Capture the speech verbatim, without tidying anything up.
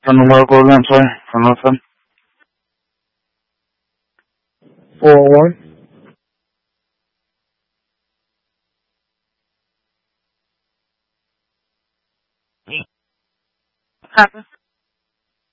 The number code, I'm sorry, for nothing. four oh one. Happens.